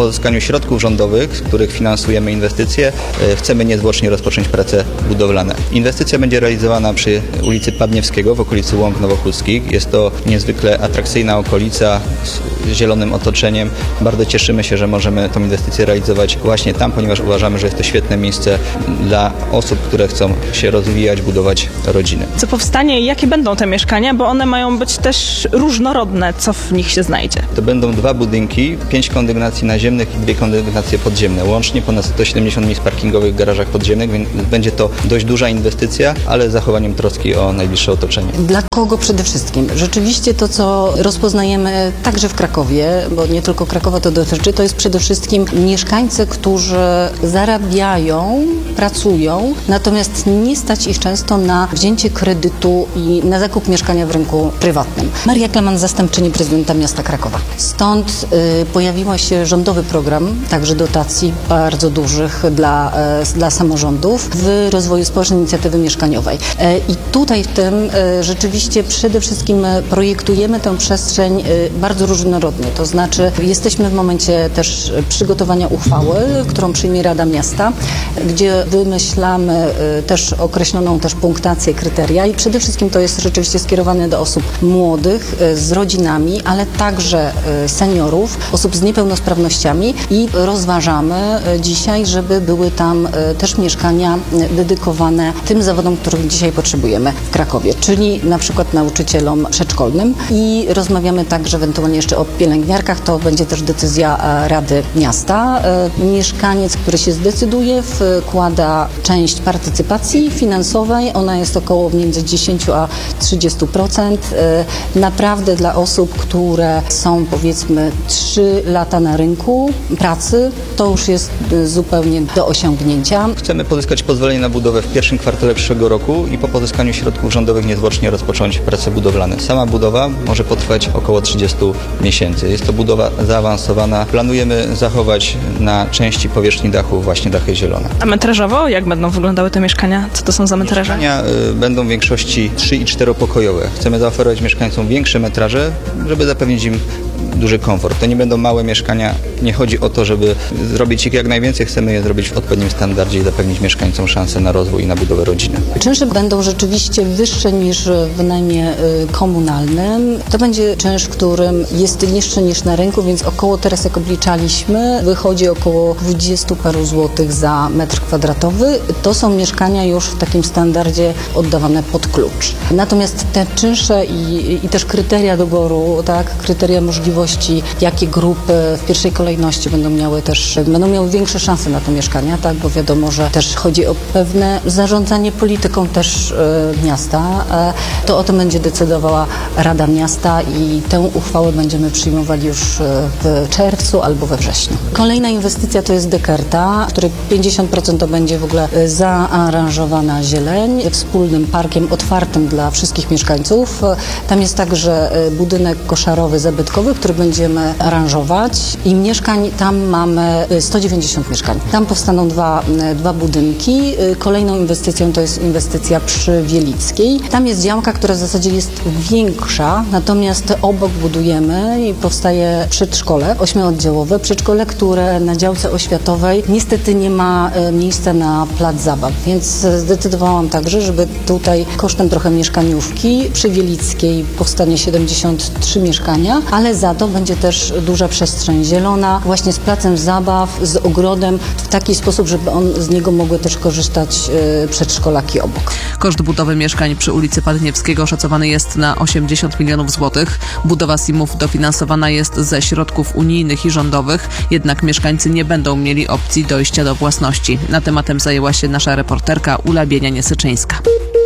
pozyskaniu środków rządowych, z których finansujemy inwestycje, chcemy niezwłocznie rozpocząć prace budowlane. Inwestycja będzie realizowana przy ulicy Padniewskiego w okolicy Łąk Nowochódzkich. Jest to niezwykle atrakcyjna okolica z zielonym otoczeniem. Bardzo cieszymy się, że możemy tę inwestycję realizować właśnie tam, ponieważ uważamy, że jest to świetne miejsce dla osób, które chcą się rozwijać, budować rodziny. Co powstanie i jakie będą te mieszkania, bo one mają być też różnorodne, co w nich się znajdzie? To będą dwa budynki, pięć kondygnacji naziemnych i dwie kondygnacje podziemne. Łącznie ponad sto siedemdziesiąt miejsc parkingowych w garażach podziemnych, więc będzie to dość duża inwestycja, ale z zachowaniem troski o najbliższe otoczenie. Dla kogo przede wszystkim? Rzeczywiście to, co rozpoznajemy także w Krakowie, bo nie tylko Krakowa to dotyczy, to jest przede wszystkim mieszkańcy, którzy zarabiają, pracują, natomiast nie stać ich często na wzięcie kredytu i na zakup mieszkania w rynku prywatnym. Maria Kleman, zastępczyni prezydenta miasta Krakowa. Stąd y, pojawiła się rządowy program, także dotacji bardzo dużych dla, y, dla samorządów w rozwoju społecznej inicjatywy mieszkaniowej. Y, I tutaj w tym y, rzeczywiście przede wszystkim projektujemy tę przestrzeń y, bardzo różnorodnie. To znaczy jesteśmy w momencie też przygotowania uchwały, którą przyjmie Rada Miasta, gdzie wymyślamy y, też określoną też punktację, kryteria i przede wszystkim to jest rzeczywiście skierowane do osób młodych, y, z rodzinami, ale także y, seniorów, osób z niepełnosprawnościami i rozważamy y, dzisiaj, żeby były tam y, też mieszkania y, dedykowane tym zawodom, których dzisiaj potrzebujemy w Krakowie, czyli na przykład nauczycielom przedszkolnym i rozmawiamy także ewentualnie jeszcze o pielęgniarkach, to będzie też decyzja e, Rady Miasta. E, mieszkaniec, który się zdecyduje, wkłada część partycypacji finansowej, ona jest około między dziesięć a trzydzieści procent. E, naprawdę dla osób, które są powiedzmy trzy lata na rynku pracy, to już jest e, zupełnie do osiągnięcia. Chcemy pozyskać pozwolenie na budowę w pierwszym kwartale przyszłego roku i po pozyskaniu środków rządowych niezwłocznie rozpocząć prace budowlane. Sama budowa może potrwać około trzydzieści miesięcy. Jest to budowa zaawansowana. Planujemy zachować na części powierzchni dachu właśnie dachy zielone. A metrażowo jak będą wyglądały te mieszkania? Co to są za metraże? Mieszkania y, będą w większości trzy i czteropokojowe. Chcemy zaoferować mieszkańcom większe metraże, żeby zapewnić im duży komfort. To nie będą małe mieszkania. Nie chodzi o to, żeby zrobić ich jak najwięcej. Chcemy je zrobić w odpowiednim standardzie i zapewnić mieszkańcom szansę na rozwój i na budowę rodziny. Czynsze będą rzeczywiście wyższe niż w wynajmie komunalnym. To będzie czynsz, w którym jest niższy niż na rynku, więc około teraz jak obliczaliśmy, wychodzi około dwudziestu paru złotych za metr kwadratowy. To są mieszkania już w takim standardzie oddawane pod klucz. Natomiast te czynsze i, i też kryteria doboru, tak, kryteria możliwości, jakie grupy w pierwszej kolejności będą miały też, będą miały większe szanse na te mieszkania, tak, bo wiadomo, że też chodzi o pewne zarządzanie polityką też y, miasta. Y, to o tym będzie decydowała Rada Miasta i tę uchwałę będziemy przyjmowali już w czerwcu albo we wrześniu. Kolejna inwestycja to jest Dekerta, w której pięćdziesiąt procent to będzie w ogóle zaaranżowana zieleń, wspólnym parkiem otwartym dla wszystkich mieszkańców. Tam jest także budynek koszarowy, zabytkowy, który będziemy aranżować i mieszkań tam mamy sto dziewięćdziesiąt mieszkań. Tam powstaną dwa, dwa budynki. Kolejną inwestycją to jest inwestycja przy Wielickiej. Tam jest działka, która w zasadzie jest większa, natomiast obok budujemy i powstaje przedszkole ośmiooddziałowe, przedszkole, które na działce oświatowej niestety nie ma miejsca na plac zabaw, więc zdecydowałam także, żeby tutaj kosztem trochę mieszkaniówki przy Wielickiej powstanie siedemdziesiąt trzy mieszkania, ale za to będzie też duża przestrzeń zielona, właśnie z placem zabaw, z ogrodem, w taki sposób, żeby on, z niego mogły też korzystać y, przedszkolaki obok. Koszt budowy mieszkań przy ulicy Padniewskiego szacowany jest na osiemdziesiąt milionów złotych. Budowa S I M-ów dofinansowana jest ze środków unijnych i rządowych, jednak mieszkańcy nie będą mieli opcji dojścia do własności. Na tematem zajęła się nasza reporterka Ula Bienia-Niesyczyńska.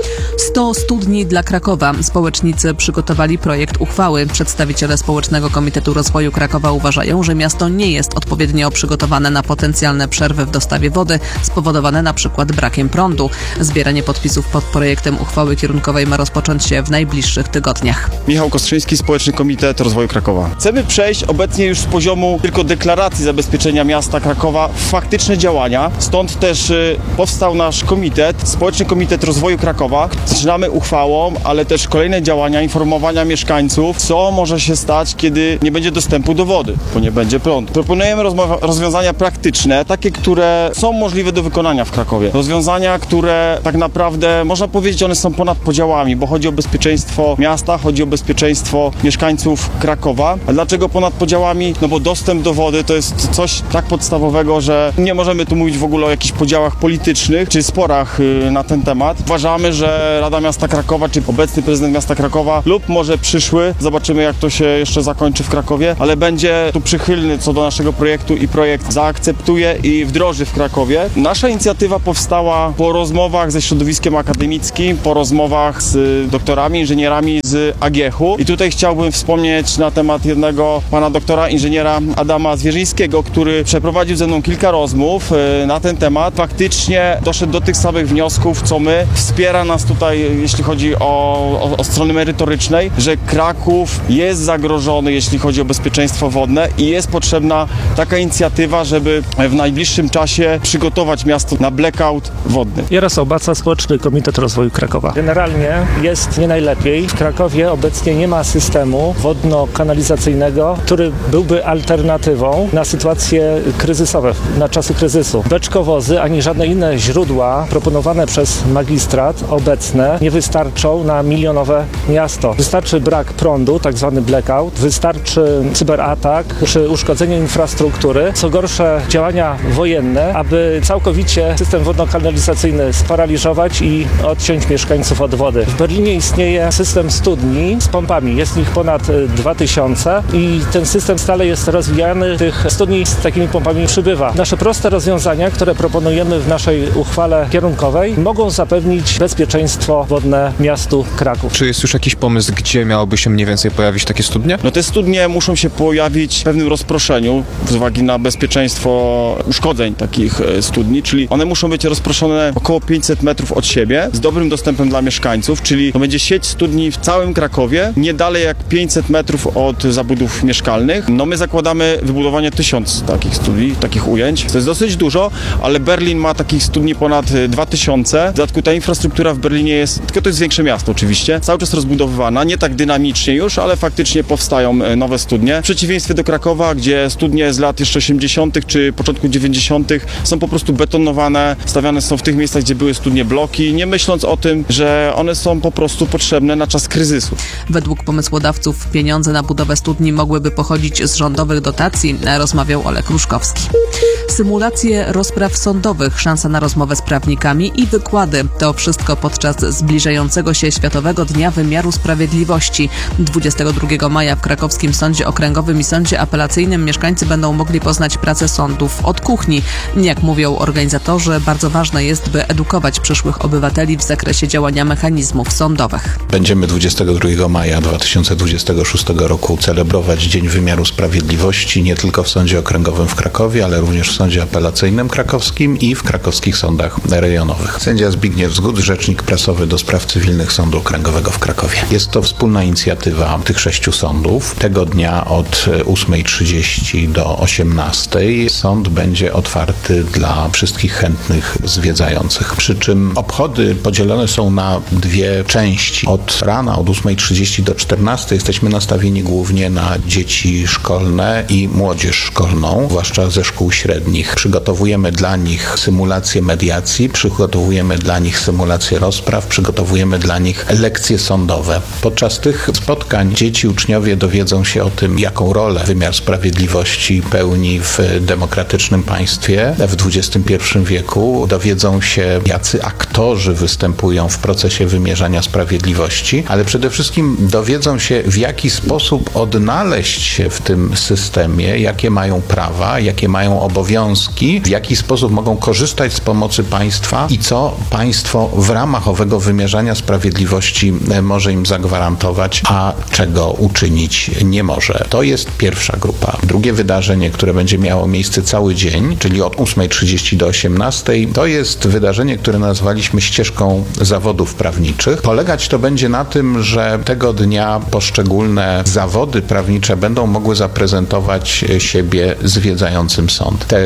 sto studni dla Krakowa. Społecznicy przygotowali projekt uchwały. Przedstawiciele Społecznego Komitetu Rozwoju Krakowa uważają, że miasto nie jest odpowiednio przygotowane na potencjalne przerwy w dostawie wody, spowodowane na przykład brakiem prądu. Zbieranie podpisów pod projektem uchwały kierunkowej ma rozpocząć się w najbliższych tygodniach. Michał Kostrzyński, Społeczny Komitet Rozwoju Krakowa. Chcemy przejść obecnie już z poziomu tylko deklaracji zabezpieczenia miasta Krakowa w faktyczne działania. Stąd też y, powstał nasz komitet, Społeczny Komitet Rozwoju Krakowa, Krakowa. Zaczynamy uchwałą, ale też kolejne działania, informowania mieszkańców, co może się stać, kiedy nie będzie dostępu do wody, bo nie będzie prądu. Proponujemy rozwiązania praktyczne, takie, które są możliwe do wykonania w Krakowie. Rozwiązania, które tak naprawdę, można powiedzieć, one są ponad podziałami, bo chodzi o bezpieczeństwo miasta, chodzi o bezpieczeństwo mieszkańców Krakowa. A dlaczego ponad podziałami? No bo dostęp do wody to jest coś tak podstawowego, że nie możemy tu mówić w ogóle o jakichś podziałach politycznych czy sporach na ten temat. Uważamy, że Rada Miasta Krakowa, czy obecny prezydent miasta Krakowa lub może przyszły, zobaczymy jak to się jeszcze zakończy w Krakowie, ale będzie tu przychylny co do naszego projektu i projekt zaakceptuje i wdroży w Krakowie. Nasza inicjatywa powstała po rozmowach ze środowiskiem akademickim, po rozmowach z doktorami, inżynierami z A G I E H u i tutaj chciałbym wspomnieć na temat jednego pana doktora inżyniera Adama Zwierzyńskiego, który przeprowadził ze mną kilka rozmów na ten temat. Faktycznie doszedł do tych samych wniosków, co my. Wspiera nas tutaj, jeśli chodzi o, o, o strony merytorycznej, że Kraków jest zagrożony, jeśli chodzi o bezpieczeństwo wodne i jest potrzebna taka inicjatywa, żeby w najbliższym czasie przygotować miasto na blackout wodny. Jarosław Baca, Społeczny Komitet Rozwoju Krakowa. Generalnie jest nie najlepiej. W Krakowie obecnie nie ma systemu wodno-kanalizacyjnego, który byłby alternatywą na sytuacje kryzysowe, na czasy kryzysu. Beczkowozy ani żadne inne źródła proponowane przez magistrat obecne nie wystarczą na milionowe miasto. Wystarczy brak prądu, tak zwany blackout, wystarczy cyberatak czy uszkodzenie infrastruktury, co gorsze działania wojenne, aby całkowicie system wodno-kanalizacyjny sparaliżować i odciąć mieszkańców od wody. W Berlinie istnieje system studni z pompami, jest ich ponad dwa tysiące i ten system stale jest rozwijany, tych studni z takimi pompami przybywa. Nasze proste rozwiązania, które proponujemy w naszej uchwale kierunkowej, mogą zapewnić bezpieczeństwo wodne miastu Kraków. Czy jest już jakiś pomysł, gdzie miałoby się mniej więcej pojawić takie studnie? No te studnie muszą się pojawić w pewnym rozproszeniu z uwagi na bezpieczeństwo uszkodzeń takich studni, czyli one muszą być rozproszone około pięćset metrów od siebie z dobrym dostępem dla mieszkańców, czyli to będzie sieć studni w całym Krakowie, nie dalej jak pięćset metrów od zabudów mieszkalnych. No my zakładamy wybudowanie tysiąc takich studni, takich ujęć. To jest dosyć dużo, ale Berlin ma takich studni ponad dwa tysiące. W dodatku ta infrastruktura w Berlinie jest, tylko to jest większe miasto oczywiście, cały czas rozbudowywana, nie tak dynamicznie już, ale faktycznie powstają nowe studnie. W przeciwieństwie do Krakowa, gdzie studnie z lat jeszcze osiemdziesiątych czy początku dziewięćdziesiątych są po prostu betonowane, stawiane są w tych miejscach, gdzie były studnie bloki, nie myśląc o tym, że one są po prostu potrzebne na czas kryzysu. Według pomysłodawców pieniądze na budowę studni mogłyby pochodzić z rządowych dotacji, rozmawiał Olek Ruszkowski. Symulacje rozpraw sądowych, szansa na rozmowę z prawnikami i wykłady. To wszystko podczas zbliżającego się Światowego Dnia Wymiaru Sprawiedliwości. dwudziestego drugiego maja w Krakowskim Sądzie Okręgowym i Sądzie Apelacyjnym mieszkańcy będą mogli poznać pracę sądów od kuchni. Jak mówią organizatorzy, bardzo ważne jest, by edukować przyszłych obywateli w zakresie działania mechanizmów sądowych. Będziemy dwudziestego drugiego maja dwa tysiące dwudziestego szóstego roku celebrować Dzień Wymiaru Sprawiedliwości nie tylko w Sądzie Okręgowym w Krakowie, ale również w Sądzie Apelacyjnym Krakowskim i w krakowskich sądach rejonowych. Sędzia Zbigniew Zgód, rzecznik prasowy do spraw cywilnych Sądu Okręgowego w Krakowie. Jest to wspólna inicjatywa tych sześciu sądów. Tego dnia od ósmej trzydzieści do osiemnastej sąd będzie otwarty dla wszystkich chętnych zwiedzających. Przy czym obchody podzielone są na dwie części. Od rana, od ósmej trzydzieści do czternastej jesteśmy nastawieni głównie na dzieci szkolne i młodzież szkolną, zwłaszcza ze szkół średnich. Przygotowujemy dla nich symulacje mediacji, przygotowujemy dla nich symulacje rozpraw, przygotowujemy dla nich lekcje sądowe. Podczas tych spotkań dzieci, uczniowie dowiedzą się o tym, jaką rolę wymiar sprawiedliwości pełni w demokratycznym państwie w dwudziestym pierwszym wieku. Dowiedzą się, jacy aktorzy występują w procesie wymierzania sprawiedliwości, ale przede wszystkim dowiedzą się, w jaki sposób odnaleźć się w tym systemie, jakie mają prawa, jakie mają obowiązki, w jaki sposób mogą korzystać z pomocy państwa i co państwo w ramach owego wymierzania sprawiedliwości może im zagwarantować, a czego uczynić nie może. To jest pierwsza grupa. Drugie wydarzenie, które będzie miało miejsce cały dzień, czyli od ósmej trzydzieści do osiemnastej, to jest wydarzenie, które nazwaliśmy ścieżką zawodów prawniczych. Polegać to będzie na tym, że tego dnia poszczególne zawody prawnicze będą mogły zaprezentować siebie zwiedzającym sąd. Te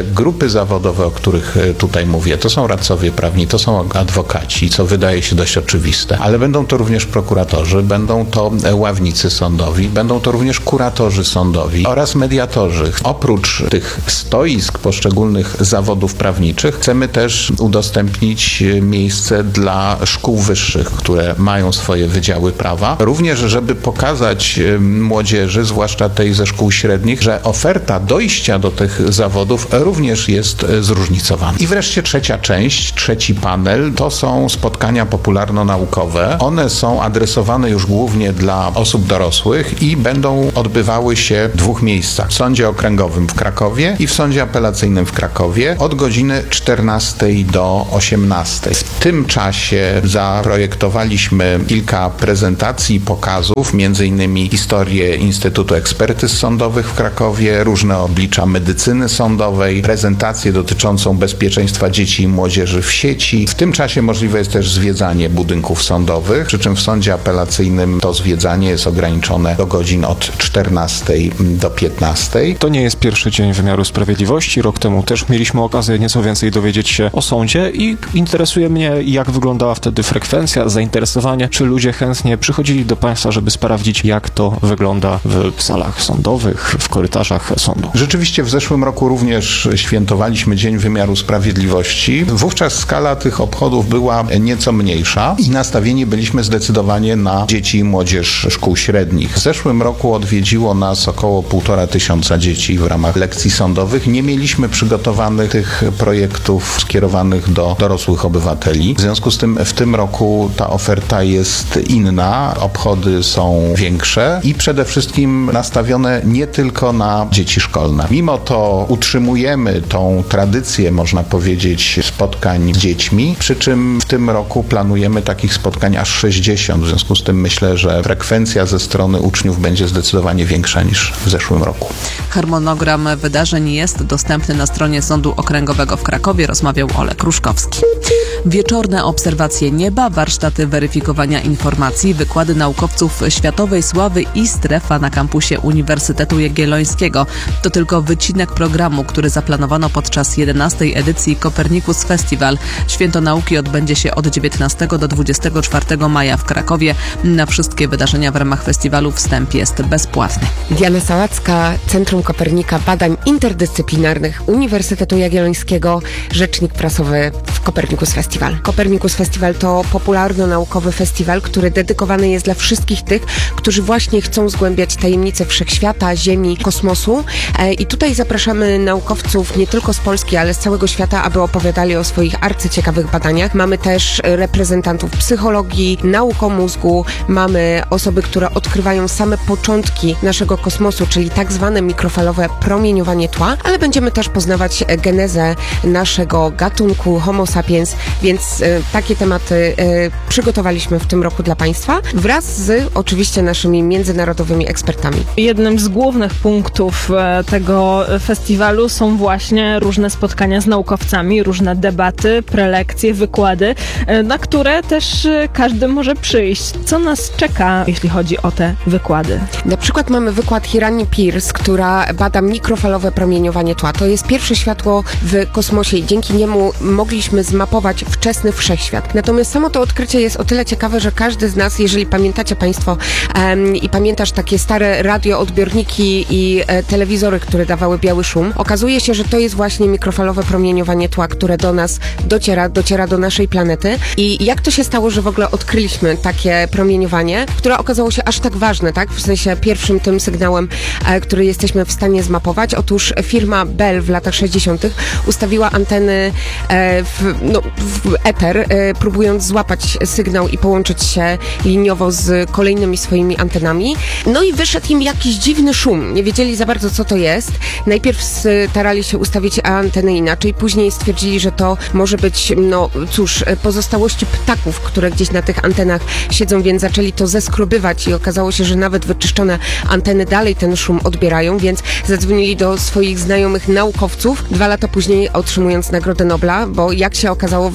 te grupy zawodowe, o których tutaj mówię, to są radcowie prawni, to są adwokaci, co wydaje się dość oczywiste, ale będą to również prokuratorzy, będą to ławnicy sądowi, będą to również kuratorzy sądowi oraz mediatorzy. Oprócz tych stoisk poszczególnych zawodów prawniczych chcemy też udostępnić miejsce dla szkół wyższych, które mają swoje wydziały prawa. Również, żeby pokazać młodzieży, zwłaszcza tej ze szkół średnich, że oferta dojścia do tych zawodów również jest zróżnicowana. I wreszcie trzecia część, trzeci panel, to są spotkania popularno-naukowe. One są adresowane już głównie dla osób dorosłych i będą odbywały się w dwóch miejscach. W Sądzie Okręgowym w Krakowie i w Sądzie Apelacyjnym w Krakowie od godziny czternastej do osiemnastej. W tym czasie zaprojektowaliśmy kilka prezentacji, pokazów, między innymi historię Instytutu Ekspertyz Sądowych w Krakowie, różne oblicza medycyny sądowej, prezentację dotyczącą bezpieczeństwa dzieci i młodzieży w sieci. W tym czasie możliwe jest też zwiedzanie budynków sądowych, przy czym w Sądzie Apelacyjnym to zwiedzanie jest ograniczone do godzin od czternastej do piętnastej. To nie jest pierwszy dzień wymiaru sprawiedliwości. Rok temu też mieliśmy okazję nieco więcej dowiedzieć się o sądzie i interesuje mnie, jak wyglądała wtedy frekwencja, zainteresowanie, czy ludzie chętnie przychodzili do Państwa, żeby sprawdzić, jak to wygląda w salach sądowych, w korytarzach sądu. Rzeczywiście w zeszłym roku również świętowaliśmy Dzień Wymiaru Sprawiedliwości. Wówczas skala tych obchodów była nieco mniejsza i nastawieni byliśmy zdecydowanie na dzieci i młodzież szkół średnich. W zeszłym roku odwiedziło nas około półtora tysiąca dzieci w ramach lekcji sądowych. Nie mieliśmy przygotowanych tych projektów skierowanych do dorosłych obywateli. W związku z tym w tym roku ta oferta jest inna, obchody są większe i przede wszystkim nastawione nie tylko na dzieci szkolne. Mimo to utrzymujemy tą tradycję, można powiedzieć, spotkań z dziećmi, przy czym w tym roku planujemy takich spotkań aż sześćdziesiąt. W związku z tym myślę, że frekwencja ze strony uczniów będzie zdecydowanie większa niż w zeszłym roku. Harmonogram wydarzeń jest dostępny na stronie Sądu Okręgowego w Krakowie, rozmawiał Olek Ruszkowski. Wieczorne obserwacje nieba, warsztaty weryfikowania informacji, wykłady naukowców światowej sławy i strefa na kampusie Uniwersytetu Jagiellońskiego. To tylko wycinek programu, który zaplanowano podczas jedenastej edycji Copernicus Festival. Święto Nauki odbędzie się od dziewiętnastego do dwudziestego czwartego maja w Krakowie. Na wszystkie wydarzenia w ramach festiwalu wstęp jest bezpłatny. Diana Sałacka, Centrum Kopernika Badań Interdyscyplinarnych Uniwersytetu Jagiellońskiego, rzecznik prasowy w Copernicus Festival. Copernicus Festival to popularno-naukowy festiwal, który dedykowany jest dla wszystkich tych, którzy właśnie chcą zgłębiać tajemnice wszechświata, Ziemi, kosmosu. I tutaj zapraszamy naukowców nie tylko z Polski, ale z całego świata, aby opowiadali o swoich arcyciekawych badaniach. Mamy też reprezentantów psychologii, nauk o mózgu, mamy osoby, które odkrywają same początki naszego kosmosu, czyli tak zwane mikrofalowe promieniowanie tła, ale będziemy też poznawać genezę naszego gatunku Homo sapiens, więc y, takie tematy y, przygotowaliśmy w tym roku dla Państwa, wraz z oczywiście naszymi międzynarodowymi ekspertami. Jednym z głównych punktów e, tego festiwalu są właśnie różne spotkania z naukowcami, różne debaty, prelekcje, wykłady, e, na które też e, każdy może przyjść. Co nas czeka, jeśli chodzi o te wykłady? Na przykład mamy wykład Hirani Pierce, która bada mikrofalowe promieniowanie tła. To jest pierwsze światło w kosmosie i dzięki niemu mogliśmy zmapować wczesny wszechświat. Natomiast samo to odkrycie jest o tyle ciekawe, że każdy z nas, jeżeli pamiętacie Państwo um, i pamiętasz takie stare radioodbiorniki i e, telewizory, które dawały biały szum, okazuje się, że to jest właśnie mikrofalowe promieniowanie tła, które do nas dociera, dociera do naszej planety. I jak to się stało, że w ogóle odkryliśmy takie promieniowanie, które okazało się aż tak ważne, tak? W sensie pierwszym tym sygnałem, e, który jesteśmy w stanie zmapować. Otóż firma Bell w latach sześćdziesiątych ustawiła anteny e, w, no, w eter, e, próbując złapać sygnał i połączyć się liniowo z kolejnymi swoimi antenami. No i wyszedł im jakiś dziwny szum. Nie wiedzieli za bardzo, co to jest. Najpierw starali się ustawić anteny inaczej, później stwierdzili, że to może być, no cóż, pozostałości ptaków, które gdzieś na tych antenach siedzą, więc zaczęli to zeskrobywać i okazało się, że nawet wyczyszczone anteny dalej ten szum odbierają, więc zadzwonili do swoich znajomych naukowców, dwa lata później otrzymując Nagrodę Nobla, bo jak się okazało we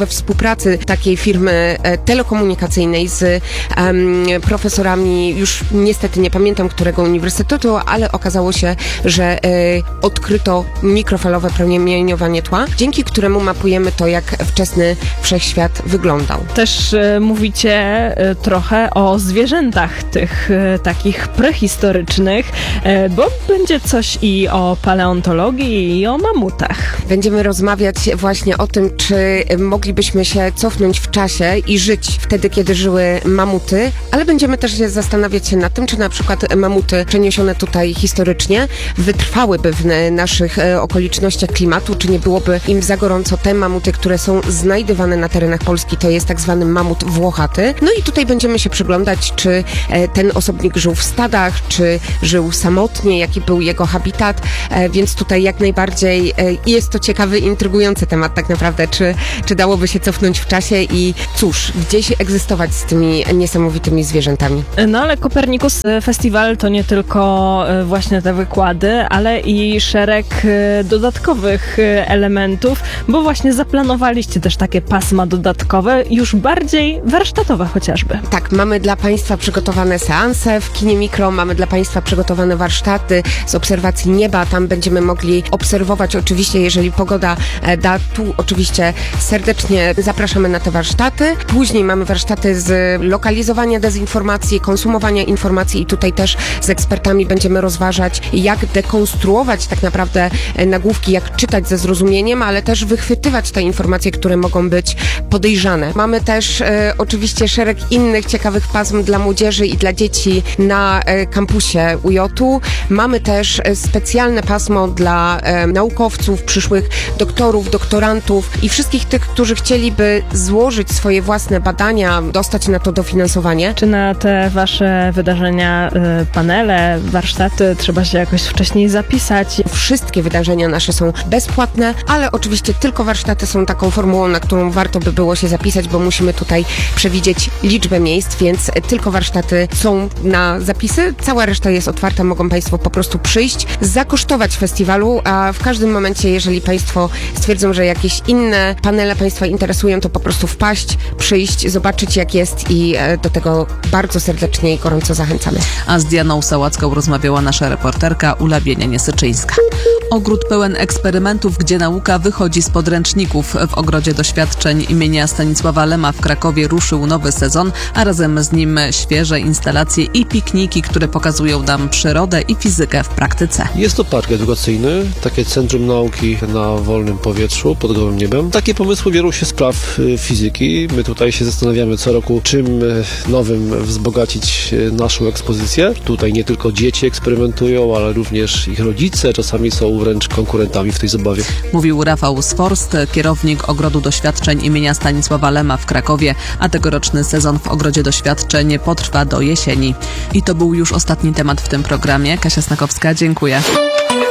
współpracy takiej firmy e, telekomunikacyjnej z em, profesorami, już niestety nie pamiętam którego uniwersytetu, ale okazało się, że e, odkryto mikrofalowe promieniowanie tła, dzięki któremu mapujemy to, jak wczesny wszechświat wyglądał. Też e, mówicie e, trochę o zwierzętach tych e, takich prehistorycznych, e, bo będzie coś i o paleontologii, i o mamutach. Będziemy rozmawiać właśnie o tym, czy moglibyśmy się cofnąć w czasie i żyć wtedy, kiedy żyły mamuty, ale będziemy też się zastanawiać się nad tym, czy na przykład mamuty przeniesione tutaj historycznie wytrwałyby w naszych okolicznościach klimatu, czy nie byłoby im za gorąco. Te mamuty, które są znajdywane na terenach Polski, to jest tak zwany mamut włochaty. No i tutaj będziemy się przyglądać, czy ten osobnik żył w stadach, czy żył samotnie, jaki był jego habitat, więc tutaj jak najbardziej jest to ciekawy, intrygujący temat tak naprawdę, czy, czy dałoby się cofnąć w czasie i cóż, gdzieś egzystować z tymi niesamowitymi zwierzętami. No ale Kopernikus Festiwal to nie tylko właśnie te wykłady, ale i szereg dodatkowych elementów, bo właśnie zaplanowaliście też takie pasma dodatkowe, już bardziej warsztatowe chociażby. Tak, mamy dla Państwa przygotowane seanse w kinie mikro, mamy dla Państwa przygotowane warsztaty z obserwacji nieba, tam będziemy mogli obserwować, oczywiście jeżeli pogoda da, tu oczywiście serdecznie zapraszamy na te warsztaty. Później mamy warsztaty z lokalizowania dezinformacji, konsumowania informacji i tutaj też z ekspertami będziemy rozważać, jak dekonstruować tak naprawdę nagłówki, jak czytać ze zrozumieniem, ale też wychwytywać te informacje, które mogą być podejrzane. Mamy też e, oczywiście szereg innych ciekawych pasm dla młodzieży i dla dzieci na e, kampusie U J-u. Mamy też e, specjalne pasmo dla e, naukowców, przyszłych doktorów, doktorantów i wszystkich tych, którzy chcieliby złożyć swoje własne badania, dostać na to dofinansowanie. Czy na te wasze wydarzenia, y, panele, warsztaty trzeba się jakoś wcześniej zapisać? Wszystkie wydarzenia nasze są bezpłatne, ale oczywiście tylko warsztaty są taką formułą, na którą warto by było się zapisać, bo musimy tutaj przewidzieć liczbę miejsc, więc tylko warsztaty są na zapisy. Cała reszta jest otwarta, mogą Państwo po prostu przyjść, zakosztować festiwalu, a w każdym momencie, jeżeli Państwo stwierdzą, że jakieś inne panele Państwa interesują, to po prostu wpaść, przyjść, zobaczyć jak jest i do tego bardzo serdecznie i gorąco zachęcamy. A z Dianą Sałacką rozmawiała nasza reporterka Ula Bienianie-Syczyńska. Ogród pełen eksperymentów, gdzie nauka wychodzi z podręczników. W Ogrodzie Doświadczeń imienia Stanisława Lema w Krakowie ruszył nowy sezon, a razem z nim świeże instalacje i pikniki, które pokazują nam przyrodę i fizykę w praktyce. Jest to park edukacyjny, takie centrum nauki na wolnym powietrzu, pod gołym niebem. Takie pomysły biorą się z spraw fizyki. My tutaj się zastanawiamy co roku, czym nowym wzbogacić naszą ekspozycję. Tutaj nie tylko dzieci eksperymentują, ale również ich rodzice czasami są wręcz konkurentami w tej zabawie. Mówił Rafał Sforst, kierownik Ogrodu Doświadczeń imienia Stanisława Lema w Krakowie, a tegoroczny sezon w Ogrodzie Doświadczeń potrwa do jesieni. I to był już ostatni temat w tym programie. Kasia Snakowska, dziękuję.